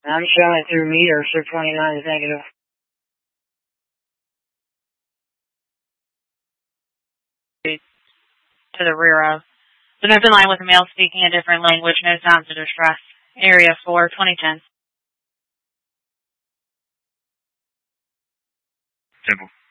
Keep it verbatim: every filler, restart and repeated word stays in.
I'm showing it through meter, Sir twenty-nine is negative. To the rear of. The next in line with a male speaking a different language, no signs of distress. Area four, twenty ten. Temple.